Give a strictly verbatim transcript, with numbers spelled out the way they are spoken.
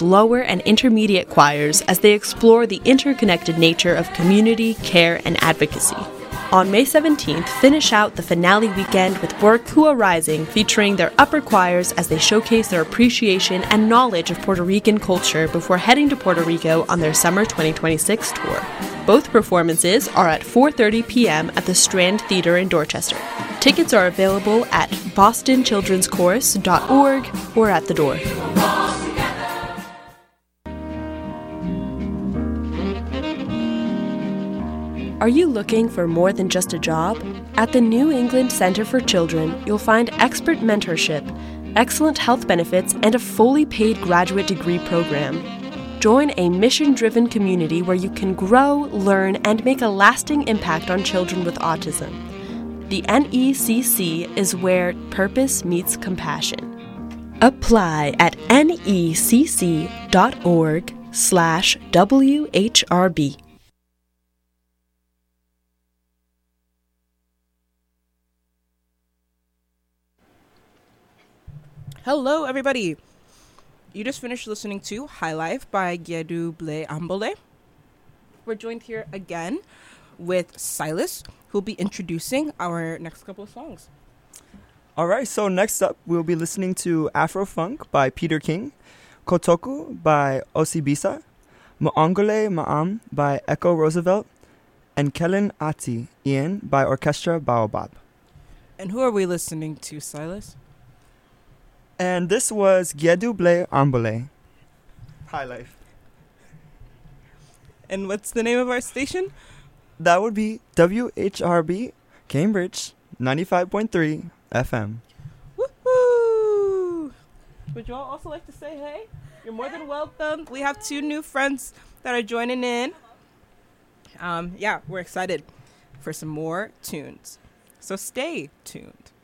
Center's lower and intermediate choirs as they explore the interconnected nature of community, care, and advocacy. On May seventeenth, finish out the finale weekend with Boricua Rising, featuring their upper choirs as they showcase their appreciation and knowledge of Puerto Rican culture before heading to Puerto Rico on their summer twenty twenty-six tour. Both performances are at four thirty p.m. at the Strand Theatre in Dorchester. Tickets are available at boston children's chorus dot org or at the door. Are you looking for more than just a job? At the New England Center for Children, you'll find expert mentorship, excellent health benefits, and a fully paid graduate degree program. Join a mission-driven community where you can grow, learn, and make a lasting impact on children with autism. The N E C C is where purpose meets compassion. Apply at necc.org slash WHRB. Hello, everybody. You just finished listening to High Life by Gyedu Ble Ambole. We're joined here again with Silas, who'll be introducing our next couple of songs. All right, so next up, we'll be listening to Afro-Funk by Peter King, Kotoku by Osibisa, Mo'ongole Ma'am by Echo Roosevelt, and Kellen Ati Ian by Orchestra Baobab. And who are we listening to, Silas? And this was Gyedu Ble Ambole. High Life. And what's the name of our station? That would be W H R B Cambridge ninety-five point three F M. Woohoo! Would you all also like to say hey? You're more than welcome. We have two new friends that are joining in. Um, yeah, we're excited for some more tunes. So stay tuned.